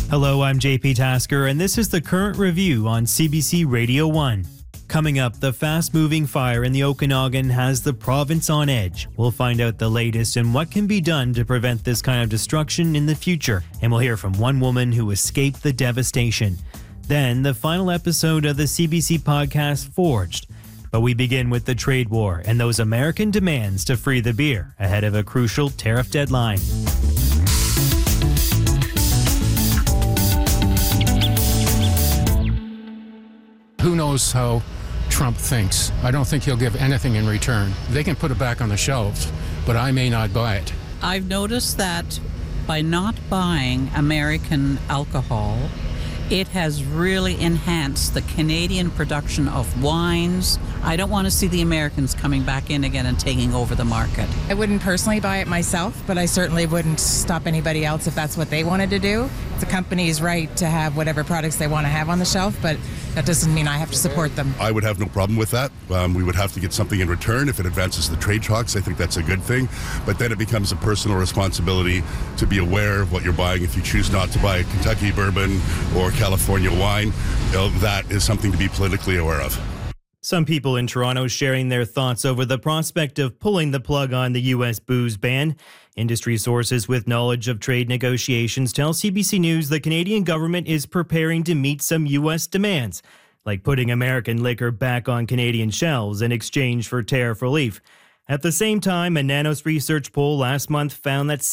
Hello, I'm JP Tasker, and this is the current review on CBC Radio 1. Coming up, the fast-moving fire in the Okanagan has the province on edge. We'll find out the latest and what can be done to prevent this kind of destruction in the future. And we'll hear from one woman who escaped the devastation. Then, the final episode of the CBC podcast Forged. But we begin with the trade war and those American demands to free the beer ahead of a crucial tariff deadline. Who knows how Trump thinks? I don't think he'll give anything in return. They can put it back on the shelves, but I may not buy it. I've noticed that by not buying American alcohol, it has really enhanced the Canadian production of wines. I don't want to see the Americans coming back in again and taking over the market. I wouldn't personally buy it myself, but I certainly wouldn't stop anybody else if that's what they wanted to do. The company's right to have whatever products they want to have on the shelf, but that doesn't mean I have to support them. I would have no problem with that. We would have to get something in return. If it advances the trade talks, I think that's a good thing. But then it becomes a personal responsibility to be aware of what you're buying. If you choose not to buy Kentucky bourbon or California wine, that is something to be politically aware of. Some people in Toronto sharing their thoughts over the prospect of pulling the plug on the U.S. booze ban. Industry sources with knowledge of trade negotiations tell CBC News the Canadian government is preparing to meet some U.S. demands, like putting American liquor back on Canadian shelves in exchange for tariff relief. At the same time, a Nanos research poll last month found that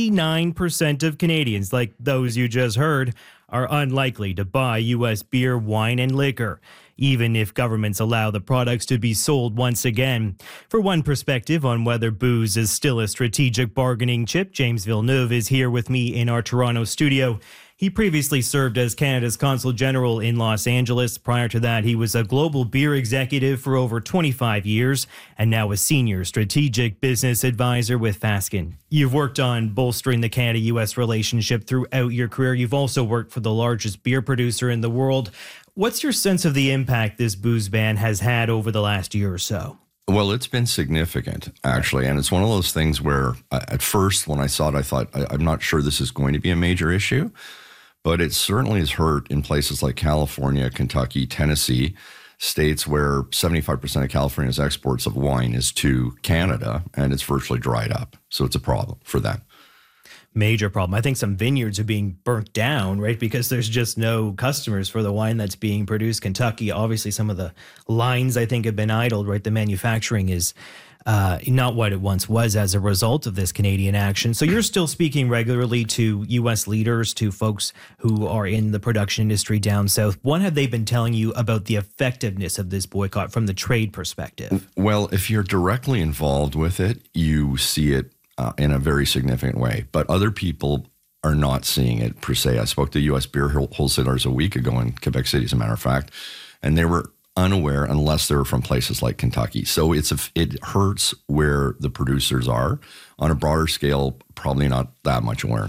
69% of Canadians, like those you just heard, are unlikely to buy U.S. beer, wine, and liquor, even if governments allow the products to be sold once again. For one perspective on whether booze is still a strategic bargaining chip, James Villeneuve is here with me in our Toronto studio. He previously served as Canada's Consul General in Los Angeles. Prior to that, he was a global beer executive for over 25 years and now a senior strategic business advisor with Fasken. You've worked on bolstering the Canada-U.S. relationship throughout your career. You've also worked for the largest beer producer in the world. What's your sense of the impact this booze ban has had over the last year or so? Well, it's been significant, actually. And it's one of those things where at first, when I saw it, I thought, I'm not sure this is going to be a major issue. But it certainly has hurt in places like California, Kentucky, Tennessee, states where 75% of California's exports of wine is to Canada, and it's virtually dried up. So it's a problem for them. Major problem. I think some vineyards are being burnt down, right? Because there's just no customers for the wine that's being produced. Kentucky, obviously some of the lines I think have been idled, right? The manufacturing is not what it once was as a result of this Canadian action. So you're still speaking regularly to U.S. leaders, to folks who are in the production industry down south. What have they been telling you about the effectiveness of this boycott from the trade perspective? Well, if you're directly involved with it, you see it in a very significant way. But other people are not seeing it per se. I spoke to U.S. beer wholesalers a week ago in Quebec City, as a matter of fact, and they were unaware unless they're from places like Kentucky. So it hurts where the producers are. On a broader scale, probably not that much awareness.